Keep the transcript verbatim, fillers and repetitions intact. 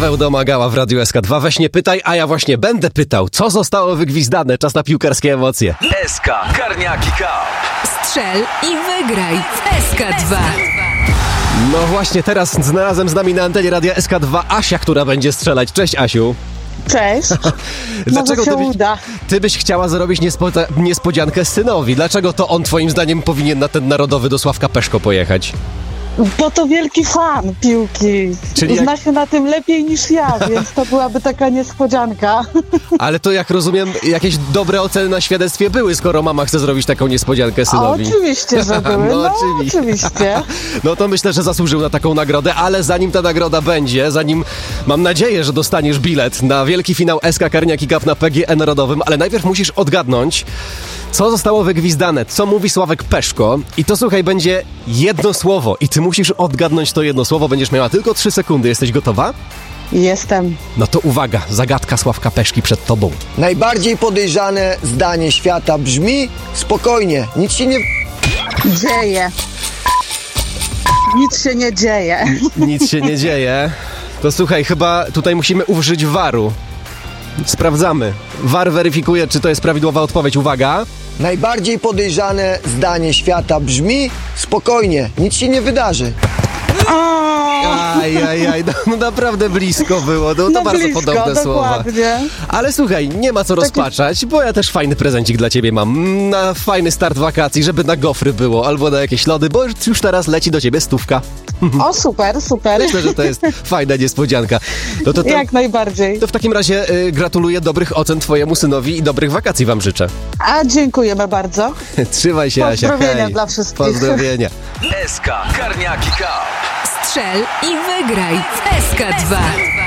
Paweł Domagała w Radiu S K dwa. Weź nie pytaj, a ja właśnie będę pytał, co zostało wygwizdane. Czas na piłkarskie emocje. S K Karniaki Cup. Strzel i wygraj w S K dwa. No właśnie, teraz znalazłem z nami na antenie Radia S K dwa Asia, która będzie strzelać. Cześć, Asiu. Cześć. Dlaczego Może się ty, byś, uda. ty byś chciała zrobić niespo- niespodziankę synowi? Dlaczego to on twoim zdaniem powinien na ten narodowy do Sławka Peszko pojechać? Bo to wielki fan piłki. Czyli Zna jak- się na tym lepiej niż ja, więc to byłaby taka niespodzianka. Ale to, jak rozumiem, jakieś dobre oceny na świadectwie były, skoro mama chce zrobić taką niespodziankę A synowi. oczywiście, że były. No, No, oczywiście. oczywiście. No to myślę, że zasłużył na taką nagrodę, ale zanim ta nagroda będzie, zanim mam nadzieję, że dostaniesz bilet na wielki finał S K Karniaki Cup na P G E Narodowym, ale najpierw musisz odgadnąć, co zostało wygwizdane, co mówi Sławek Peszko. I to, słuchaj, będzie jedno słowo i ty musisz odgadnąć to jedno słowo. Będziesz miała tylko trzy sekundy. Jesteś gotowa? Jestem. No to uwaga, zagadka Sławka Peszki przed tobą. Najbardziej podejrzane zdanie świata brzmi: spokojnie, nic się nie... Dzieje. Nic się nie dzieje. Nic się nie dzieje. To słuchaj, chyba tutaj musimy użyć waru. Sprawdzamy. War weryfikuje, czy to jest prawidłowa odpowiedź. Uwaga. Najbardziej podejrzane zdanie świata brzmi: spokojnie, nic się nie wydarzy. Aj, aj, aj, no, no naprawdę blisko było. No, to No bardzo blisko, podobne słowa. dokładnie. Ale słuchaj, nie ma co rozpaczać, bo ja też fajny prezencik dla ciebie mam. Na fajny start wakacji, żeby na gofry było, albo na jakieś lody, bo już teraz leci do ciebie stówka. O, super, super. Myślę, że to jest fajna niespodzianka. No to, to, Jak najbardziej. to w takim razie y, gratuluję dobrych ocen twojemu synowi i dobrych wakacji wam życzę. A dziękujemy bardzo. Trzymaj się, Asia. Pozdrowienia Hej. dla wszystkich. Pozdrowienia. S K Karniaki Cup. Strzel i wygraj w S K dwa.